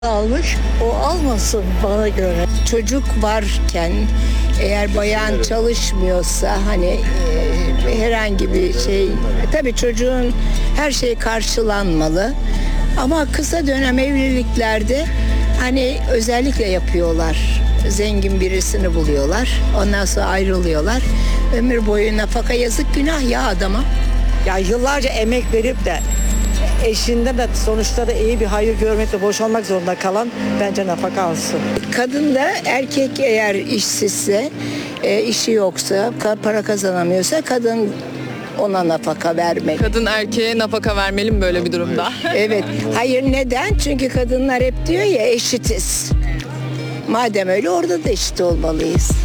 Almış, o almasın bana göre. Çocuk varken eğer bayan çalışmıyorsa hani herhangi bir şey, tabii çocuğun her şey karşılanmalı. Ama kısa dönem evliliklerde hani özellikle yapıyorlar. Zengin birisini buluyorlar. Ondan sonra ayrılıyorlar. Ömür boyu nafaka, yazık, günah ya adama. Ya yıllarca emek verip de eşinden de sonuçta da iyi bir hayır görmekle boşanmak zorunda kalan bence nafaka alsın. Kadın da erkek eğer işsizse, işi yoksa, para kazanamıyorsa kadın ona nafaka vermeli. Kadın erkeğe nafaka vermeli mi böyle bir durumda? Evet. Hayır, neden? Çünkü kadınlar hep diyor ya eşitiz. Madem öyle orada da eşit olmalıyız.